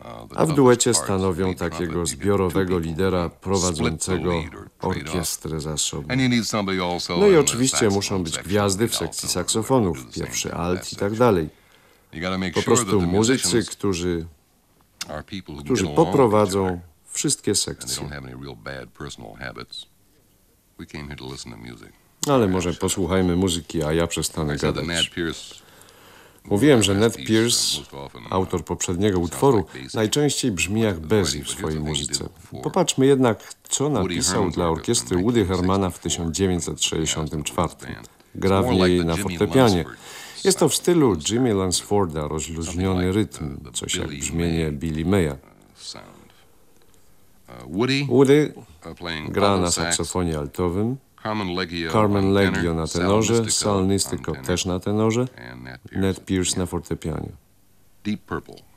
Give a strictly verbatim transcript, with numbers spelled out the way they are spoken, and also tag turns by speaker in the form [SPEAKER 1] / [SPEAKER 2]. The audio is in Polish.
[SPEAKER 1] a w duecie stanowią takiego zbiorowego lidera prowadzącego orkiestrę za sobą. No i oczywiście muszą być gwiazdy w sekcji saksofonów, pierwszy alt i tak dalej. Po prostu muzycy, którzy, którzy poprowadzą wszystkie sekcje. Ale może posłuchajmy muzyki, a ja przestanę gadać. Mówiłem, że Ned Pierce, autor poprzedniego utworu, najczęściej brzmi jak Bezzy w swojej muzyce. Popatrzmy jednak, co napisał dla orkiestry Woody Hermana w tysiąc dziewięćset sześćdziesiątym czwartym. Gra w niej na fortepianie. Jest to w stylu Jimmy Lansforda, rozluźniony rytm, coś jak brzmienie Billy Maya. Woody gra na saksofonie altowym, Carmen Leggio na tenorze, Sal Nistico też na tenorze, Ned Pierce na fortepianie.
[SPEAKER 2] Deep Purple.